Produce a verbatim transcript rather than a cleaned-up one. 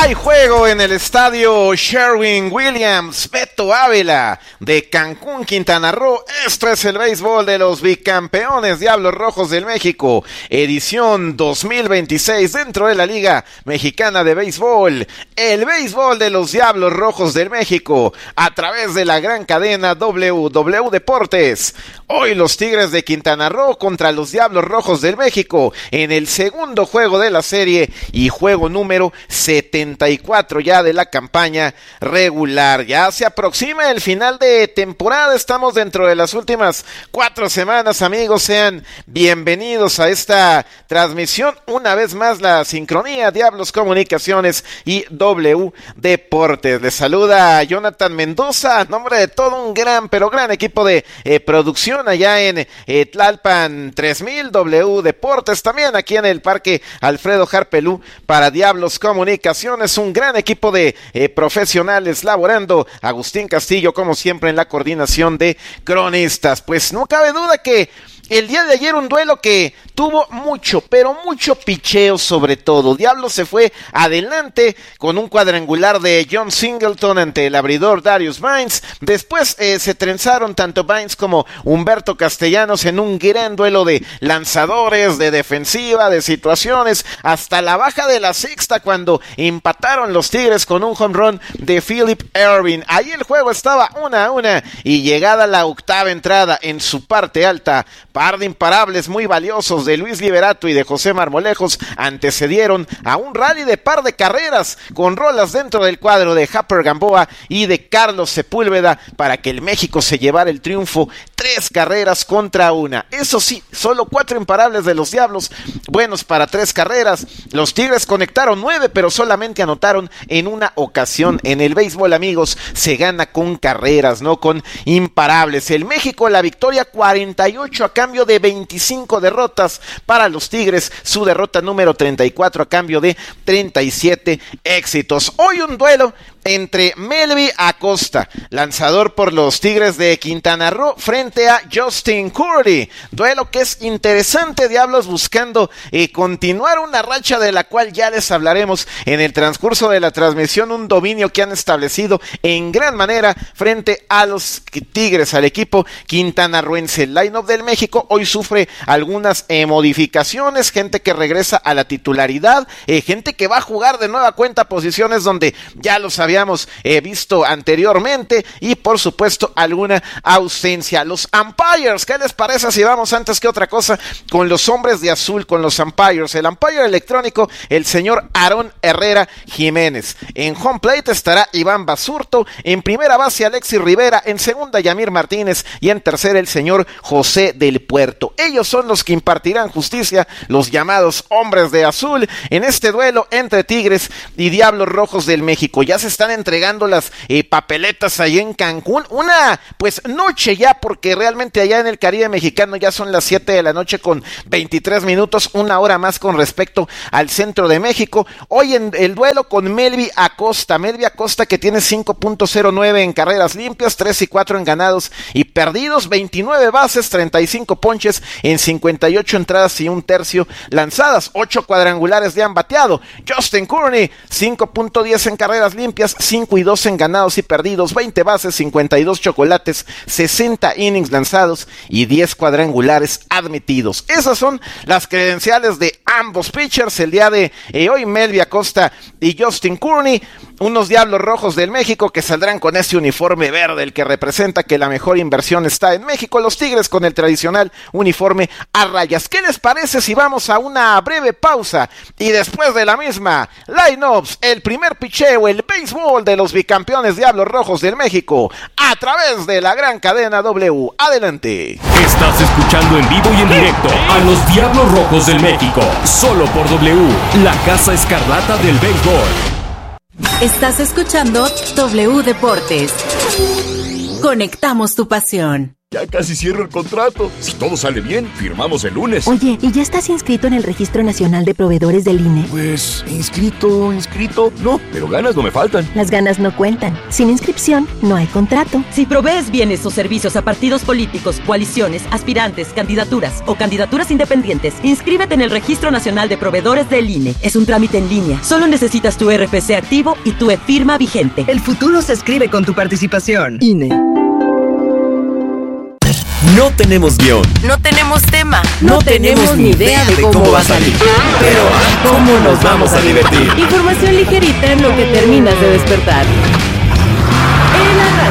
Hay juego en el estadio Sherwin-Williams Beto Ávila de Cancún, Quintana Roo. Esto es el béisbol de los bicampeones Diablos Rojos del México, edición dos mil veintiséis dentro de la Liga Mexicana de Béisbol. El béisbol de los Diablos Rojos del México a través de la gran cadena doble u doble u Deportes. Hoy los Tigres de Quintana Roo contra los Diablos Rojos del México en el segundo juego de la serie y juego número setenta y cuatro ya de la campaña regular. Ya se aproxima el final de temporada, estamos dentro de las últimas cuatro semanas, amigos. Sean bienvenidos a esta transmisión, una vez más la sincronía Diablos Comunicaciones y W Deportes. Les saluda Jonathan Mendoza, a nombre de todo un gran, pero gran equipo de eh, producción allá en eh, Tlalpan tres mil, W Deportes, también aquí en el Parque Alfredo Harpelú para Diablos Comunicaciones. Es un gran equipo de eh, profesionales laborando. Agustín Castillo, como siempre, en la coordinación de cronistas. Pues no cabe duda que el día de ayer un duelo que tuvo mucho, pero mucho picheo sobre todo. Diablos se fue adelante con un cuadrangular de John Singleton ante el abridor Darius Vines. Después eh, se trenzaron tanto Vines como Humberto Castellanos en un gran duelo de lanzadores, de defensiva, de situaciones, hasta la baja de la sexta cuando empataron los Tigres con un home run de Philip Ervin. Ahí el juego estaba una a una y llegada la octava entrada en su parte alta, par de imparables muy valiosos de Luis Liberato y de José Marmolejos antecedieron a un rally de par de carreras con rolas dentro del cuadro de Harper Gamboa y de Carlos Sepúlveda para que el México se llevara el triunfo, tres carreras contra una. Eso sí, solo cuatro imparables de los Diablos, buenos para tres carreras. Los Tigres conectaron nueve, pero solamente anotaron en una ocasión. En el béisbol, amigos, se gana con carreras, no con imparables. El México, la victoria cuarenta y ocho a cambio de veinticinco derrotas para los Tigres, su derrota número treinta y cuatro a cambio de treinta y siete éxitos. Hoy un duelo entre Melvin Acosta, lanzador por los Tigres de Quintana Roo, frente a Justin Curry. Duelo que es interesante, Diablos buscando eh, continuar una racha de la cual ya les hablaremos en el transcurso de la transmisión, un dominio que han establecido en gran manera frente a los Tigres, al equipo quintanarroense. El line-up del México hoy sufre algunas eh, modificaciones, gente que regresa a la titularidad, eh, gente que va a jugar de nueva cuenta posiciones donde ya los había habíamos eh, visto anteriormente y por supuesto alguna ausencia. Los umpires, ¿qué les parece si vamos antes que otra cosa con los hombres de azul, con los umpires? El umpire electrónico, el señor Aarón Herrera Jiménez. En home plate estará Iván Basurto, en primera base Alexis Rivera, en segunda Yamir Martínez y en tercera el señor José del Puerto. Ellos son los que impartirán justicia, los llamados hombres de azul, en este duelo entre Tigres y Diablos Rojos del México. Ya se está están entregando las eh, papeletas ahí en Cancún, una pues noche ya, porque realmente allá en el Caribe mexicano ya son las siete de la noche con veintitrés minutos, una hora más con respecto al centro de México. Hoy en el duelo con Melvin Acosta, Melvin Acosta que tiene cinco punto cero nueve en carreras limpias, tres y cuatro en ganados y perdidos, veintinueve bases, treinta y cinco ponches en cincuenta y ocho entradas y un tercio lanzadas, ocho cuadrangulares le han bateado. Justin Curry, cinco punto diez en carreras limpias, cinco y dos en ganados y perdidos, veinte bases, cincuenta y dos chocolates, sesenta innings lanzados y diez cuadrangulares admitidos. Esas son las credenciales de ambos pitchers el día de eh, hoy. Melvin Acosta y Justin Curry, unos Diablos Rojos del México que saldrán con este uniforme verde, el que representa que la mejor inversión está en México. Los Tigres con el tradicional uniforme a rayas. ¿Qué les parece si vamos a una breve pausa y después de la misma, line-ups, el primer picheo, el béisbol de los bicampeones Diablos Rojos del México a través de la gran cadena W? Adelante. Estás escuchando en vivo y en directo a los Diablos Rojos del México, solo por W, la Casa Escarlata del béisbol. Estás escuchando W Deportes. Conectamos tu pasión. Ya casi cierro el contrato. Si todo sale bien, firmamos el lunes. Oye, ¿y ya estás inscrito en el Registro Nacional de Proveedores del I N E? Pues, inscrito, inscrito. No, pero ganas no me faltan. Las ganas no cuentan. Sin inscripción, no hay contrato. Si provees bienes o servicios a partidos políticos, coaliciones, aspirantes, candidaturas o candidaturas independientes, inscríbete en el Registro Nacional de Proveedores del I N E. Es un trámite en línea. Solo necesitas tu R F C activo y tu e-firma vigente. El futuro se escribe con tu participación. I N E. No tenemos guión. No tenemos tema. No, no tenemos ni idea de cómo, cómo va a salir. Pero, ¿cómo nos vamos a divertir? Información ligerita en lo que terminas de despertar.